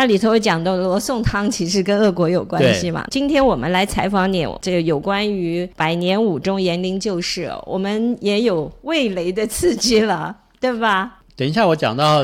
那里头有讲到罗宋汤其实跟俄国有关系嘛。今天我们来采访你这个有关于百年武忠延龄旧事，我们也有味蕾的刺激了，对吧？ 等一下我讲到